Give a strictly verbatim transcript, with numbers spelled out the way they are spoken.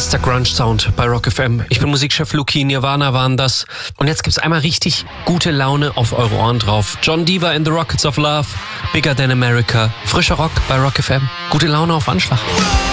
Bester Grunge-Sound bei Rock F M. Ich bin Musikchef Luki, Nirvana waren das. Und jetzt gibt's einmal richtig gute Laune auf eure Ohren drauf. John Deaver in The Rockets of Love, Bigger Than America. Frischer Rock bei Rock F M. Gute Laune auf Anschlag.